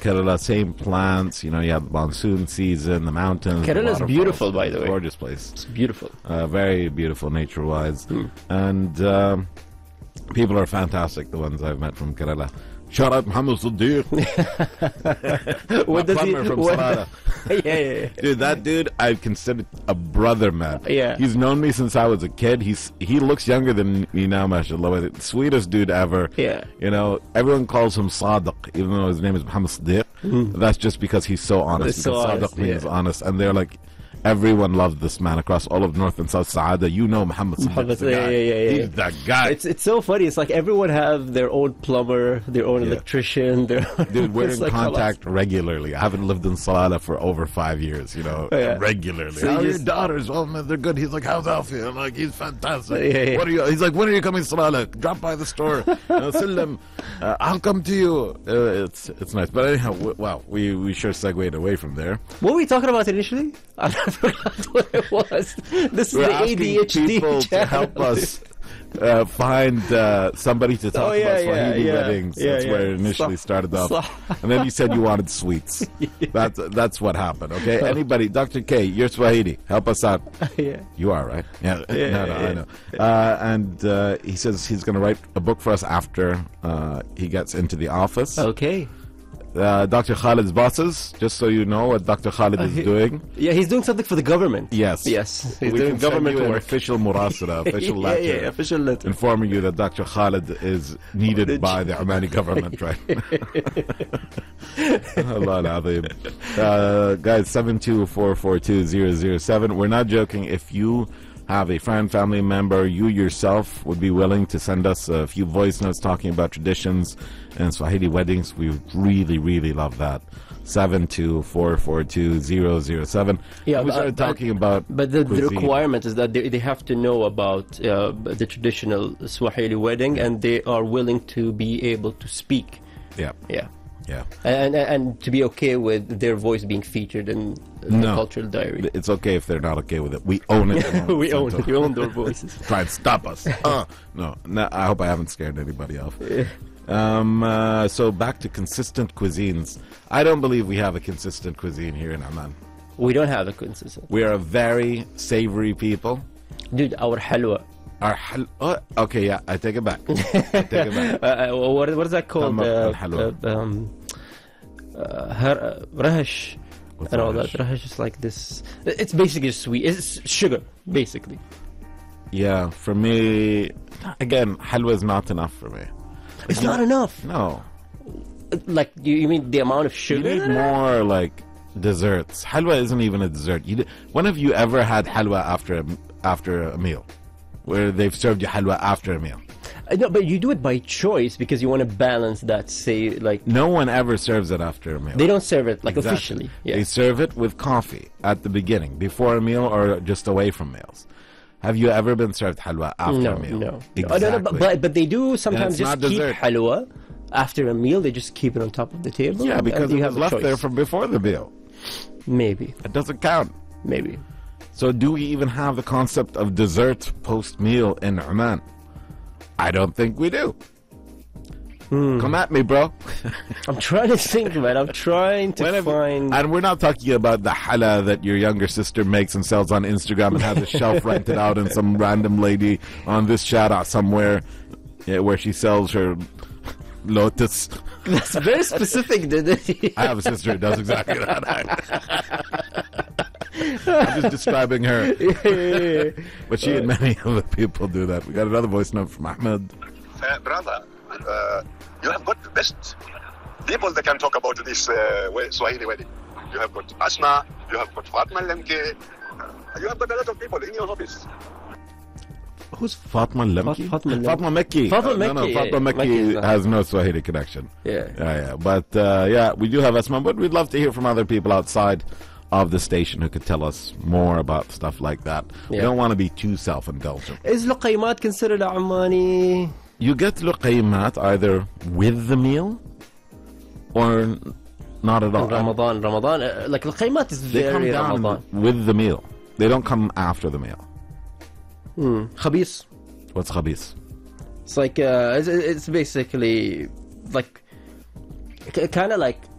Kerala, same plants. You know, you have the monsoon season, the mountains. Kerala is beautiful, by the way. Gorgeous place. It's beautiful. Very beautiful nature-wise. And people are fantastic, the ones I've met from Kerala. Shout out Muhammad Siddiq. What does he... from Salada. Yeah. Dude, that dude I've considered a brother, man. Yeah. He's known me since I was a kid. He looks younger than me now, mashallah. Sweetest dude ever. Yeah. You know, everyone calls him Sadiq, even though his name is Muhammad Siddiq. That's just because he's so honest. He's so because honest, Sadiq means yeah. honest. And they're like, everyone loved this man across all of North and South Saada. You know Muhammad Siddiq's the guy. Yeah. He's that guy. It's so funny. It's like everyone have their own plumber, their own electrician. Dude, we're it's in like contact regularly. I haven't lived in Salala for over 5 years, you know, regularly. So How are you your just- daughters? Oh, man, they're good. He's like, how's Alfie? I'm like, he's fantastic. Yeah. What are you? He's like, when are you coming to Salala? Drop by the store. Sallam, I'll come to you. It's nice. But anyhow, wow, we sure segued away from there. What were we talking about initially? I forgot what it was. This is We're the asking ADHD people to channel. help us find somebody to talk about Swahili weddings. That's where it initially started off. And then you said you wanted sweets. That's what happened, okay? Anybody, Dr. K, you're Swahili. Help us out. Yeah. You are, right? Yeah. I know. And he says he's going to write a book for us after he gets into the office. Okay. Dr. Khalid's bosses, just so you know what Dr. Khalid is doing. Yeah, he's doing something for the government. Yes. He's We doing can government send you an work. official murasala, official letter. Yeah, official letter. Informing you that Dr. Khalid is needed by the Omani government, right? Allah al-Azim. Guys, 72442-007. We're not joking. If you have a friend, family member, you yourself would be willing to send us a few voice notes talking about traditions and Swahili weddings, we would really, really love that. 72442-007. Yeah, we started talking about But the cuisine. requirement is that they have to know about the traditional Swahili wedding, and they are willing to be able to speak. Yeah. And to be okay with their voice being featured in the cultural diary. It's okay if they're not okay with it. We own it. We own it. We own their voices. Try and stop us. No, I hope I haven't scared anybody off. So back to consistent cuisines. I don't believe we have a consistent cuisine here in Amman. We don't have a consistent. We are a very savory people. Dude, our halwa. Okay, yeah, I take it back. What is that called? Rahash. And all that. Rahash is like this. It's basically sweet. It's sugar, basically. Yeah, for me, again, halwa is not enough for me. It's not enough. No. Like, you mean the amount of sugar? You need more like desserts. Halwa isn't even a dessert. When have you ever had halwa after a meal? Where they've served you halwa after a meal? No, but you do it by choice because you want to balance that, say, like... No one ever serves it after a meal. They don't serve it, like, Exactly. officially. Yeah. They serve it with coffee at the beginning, before a meal or just away from meals. Have you ever been served halwa after a meal? No. Exactly. But they do sometimes it's just not keep dessert. halwa after a meal. They just keep it on top of the table. Yeah, because you it have was a left choice. there from before the meal. Maybe. It doesn't count. Maybe. So do we even have the concept of dessert post-meal in Oman? I don't think we do. Come at me, bro. I'm trying to think, man. I'm trying to find... And we're not talking about the hala that your younger sister makes and sells on Instagram and has a shelf rented out and some random lady on this shara somewhere where she sells her lotus. That's very specific, dude. I have a sister who does exactly that. I'm just describing her. But she and many other people do that. We got another voice note from Ahmed. Brother, you have got the best people that can talk about this Swahili wedding. You have got Asma, you have got Fatma Lemke, you have got a lot of people in your office. Who's Fatma Lemki? Fatma Mekki. Fatma No, Mekki, Fatma yeah. Mekki Mekki is has no Swahili connection. Yeah. But we do have Asma, but we'd love to hear from other people outside of the station who could tell us more about stuff like that. We don't want to be too self-indulgent. Is luqaymat considered a Omani? You get luqaymat either with the meal or not at all. Ramadan, like luqaymat is They come very down Ramadan. with the meal. They don't come after the meal. Khabis. What's khabis? It's like it's basically like kind of like